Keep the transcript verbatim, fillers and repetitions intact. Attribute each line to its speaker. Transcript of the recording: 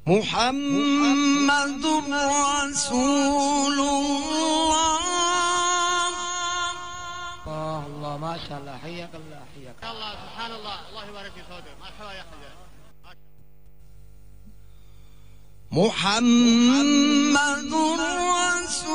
Speaker 1: محمد رسول الله.
Speaker 2: الله الله ما شاء الله، حياك الله حياك
Speaker 3: الله. سبحان الله، الله يبارك في صوتك. مرحبا يا اخي.
Speaker 1: محمد رسول